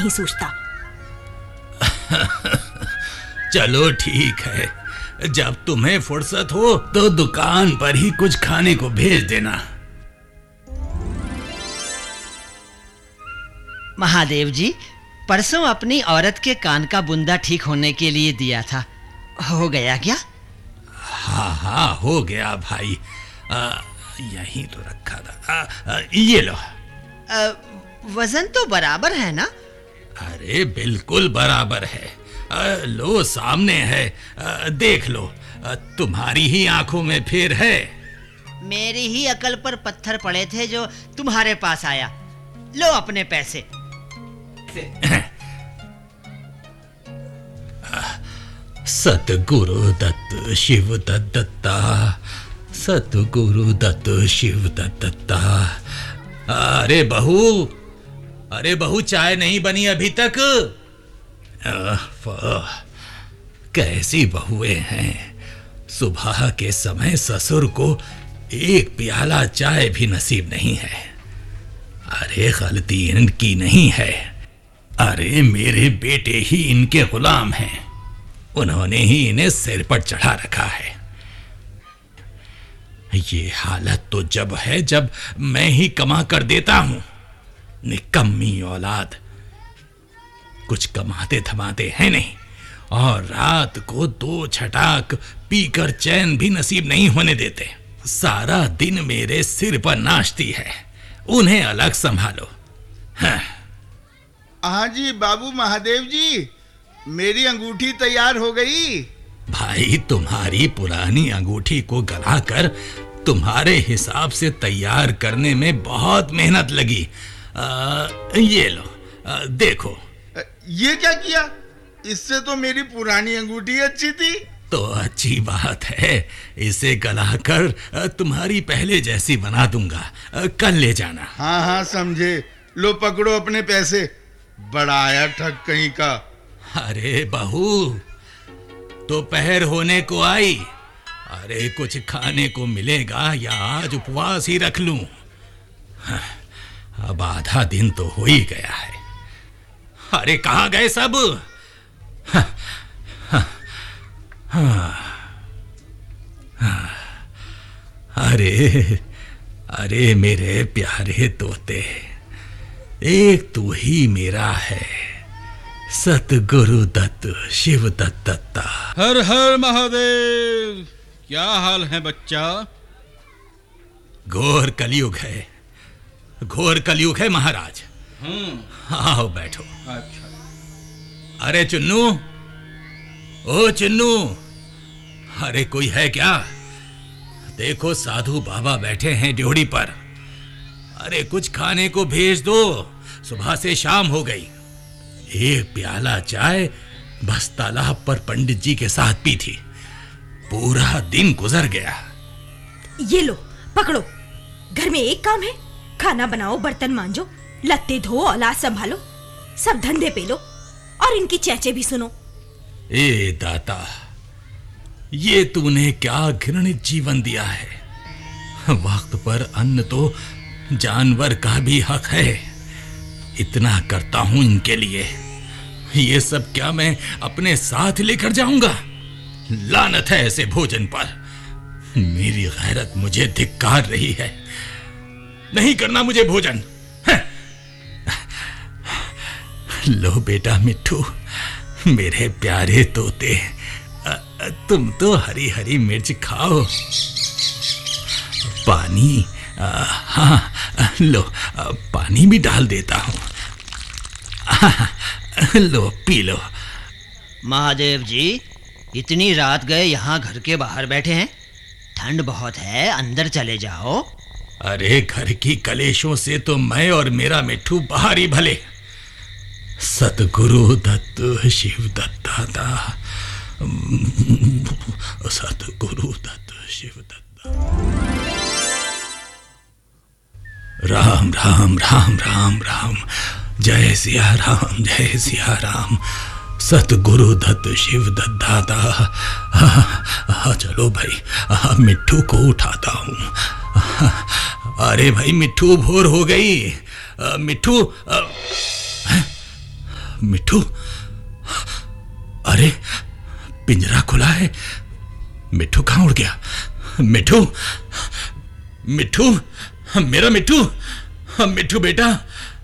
नहीं सूझता। चलो ठीक है, जब तुम्हें फुर्सत हो तो दुकान पर ही कुछ खाने को भेज देना। महादेव जी, परसों अपनी औरत के कान का बुंदा ठीक होने के लिए दिया था, हो गया क्या? हाँ हो गया भाई। यहीं तो रखा था। ये लो। वजन तो बराबर है ना? अरे बिल्कुल बराबर है। लो सामने है, देख लो। तुम्हारी ही आंखों में फेर है। मेरी ही अकल पर पत्थर पड़े थे जो तुम्हारे पास आया। लो अपने पैसे। सतगुरु दत्त शिव दत्ता, सतगुरु दत्त शिव दत्ता। अरे बहू चाय नहीं बनी अभी तक? कैसी बहुएं हैं, सुबह के समय ससुर को एक प्याला चाय भी नसीब नहीं है। अरे गलती इनकी नहीं है, अरे मेरे बेटे ही इनके गुलाम हैं। उन्होंने ही इन्हें सिर पर चढ़ा रखा है। ये हालत तो जब है जब मैं ही कमा कर देता हूं। निकम्मी औलाद, कुछ कमाते थमाते हैं नहीं, और रात को 2 छटाक पीकर चैन भी नसीब नहीं होने देते। सारा दिन मेरे सिर पर नाचती है, उन्हें अलग संभालो। हाँ जी बाबू महादेव जी, मेरी अंगूठी तैयार हो गई। भाई तुम्हारी पुरानी अंगूठी को गलाकर तुम्हारे हिसाब से तैयार करने में बहुत मेहनत लगी। ये लो, देखो। ये क्या किया? इससे तो मेरी पुरानी अंगूठी अच्छी थी। तो अच्छी बात है, इसे गलाकर तुम्हारी पहले जैसी बना दूंगा, कल ले जाना। हाँ समझे। लो पकड़ो अपने पैसे। बड़ा आया ठग कहीं का। अरे बहू, दोपहर होने को आई। अरे कुछ खाने को मिलेगा या आज उपवास ही रख लूं? अब आधा दिन तो हो ही गया है। अरे कहाँ गए सब? अरे मेरे प्यारे तोते, एक तू ही मेरा है, सतगुरु दत्त शिव दत्ता। हर हर महादेव। क्या हाल है बच्चा? घोर कलयुग है, घोर कलयुग है महाराज। आओ बैठो। अच्छा। अरे चुन्नू, ओ चुन्नू, अरे कोई है क्या? देखो साधु बाबा बैठे हैं ड्योढ़ी पर। अरे कुछ खाने को भेज दो, सुबह से शाम हो गई। एक प्याला चाय बस तालाब पर पंडित जी के साथ पी थी, पूरा दिन गुजर गया। ये लो पकड़ो, घर में एक काम है, खाना बनाओ, बर्तन मांजो, लत्ते धो, औलाद संभालो, सब धंधे पे लो और इनकी चेचे भी सुनो। ए दाता, ये तूने क्या घृणित जीवन दिया है। वक्त पर अन्न तो जानवर का भी हक है। इतना करता हूं इनके लिए, ये सब क्या मैं अपने साथ लेकर जाऊंगा? लानत है ऐसे भोजन पर। मेरी गैरत मुझे धिक्कार रही है। नहीं करना मुझे भोजन। लो बेटा मिट्ठू, मेरे प्यारे तोते, तुम तो हरी हरी मिर्च खाओ। पानी, हाँ लो, पानी भी डाल देता हूं। लो पी लो। महादेव जी, इतनी रात गए यहाँ घर के बाहर बैठे हैं? ठंड बहुत है, अंदर चले जाओ। अरे घर की कलेशों से तो मैं और मेरा मिट्ठू बाहर ही भले। सतगुरु दत्त शिव दत्ता, सतगुरु दत्त शिव दत्ता। राम राम राम राम राम, जय सिया राम, जय सिया राम। सतगुरु दत्त शिव दत्ता। चलो भाई, मिट्ठू को उठाता हूँ। अरे भाई मिट्ठू, भोर हो गई। मिट्ठू, मिठू, अरे पिंजरा खुला है। मिठू कहाँ उड़ गया? मिठू, मिठू, मेरा मिठू, मिठू बेटा,